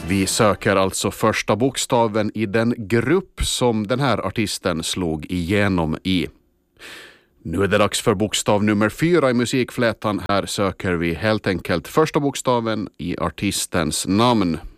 Vi söker alltså första bokstaven i den grupp som den här artisten slog igenom i. Nu är det dags för bokstav nummer 4 i musikflätan. Här söker vi helt enkelt första bokstaven i artistens namn.